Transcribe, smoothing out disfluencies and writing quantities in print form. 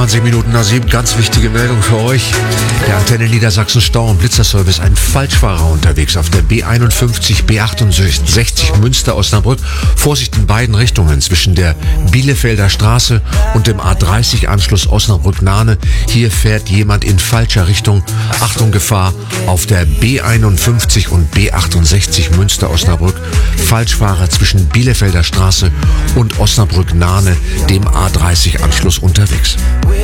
20 Minuten nach 7, ganz wichtige Meldung für euch. Der Antenne Niedersachsen Stau- und Blitzerservice, ein Falschfahrer unterwegs auf der B51, B68 Münster-Osnabrück. Vorsicht in beiden Richtungen zwischen der Bielefelder Straße und dem A30-Anschluss Osnabrück-Nahne. Hier fährt jemand in falscher Richtung. Achtung, Gefahr auf der B51 und B68 Münster-Osnabrück. Falschfahrer zwischen Bielefelder Straße und Osnabrück-Nahne, dem A30-Anschluss unterwegs.